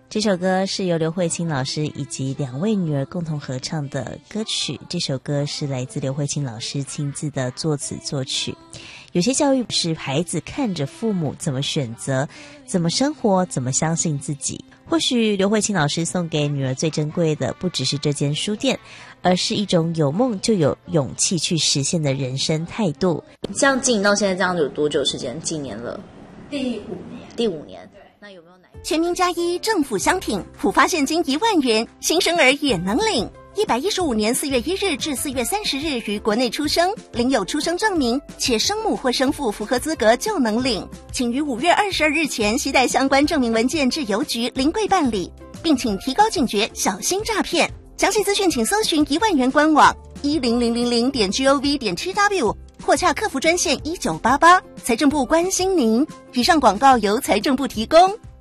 这首歌是由刘慧卿老师以及2位女儿共同合唱的歌曲，这首歌是来自刘慧卿老师亲自的作词作曲。有些教育是孩子看着父母怎么选择，怎么生活，怎么相信自己。或许刘慧卿老师送给女儿最珍贵的不只是这间书店，而是一种有梦就有勇气去实现的人生态度。 这样经营到现在这样有多久时间？几年了？第五年。那有没有哪全民加1政府相挺，普发现金1万元，新生儿也能领。115年4月1日至4月30日于国内出生，领有出生证明，且生母或生父符合资格就能领。请于5月22日前携带相关证明文件至邮局临柜办理，并请提高警觉，小心诈骗。详细资讯请搜寻1万元官网10000.gov.tw 或洽客服专线1988。财政部关心您。以上广告由财政部提供。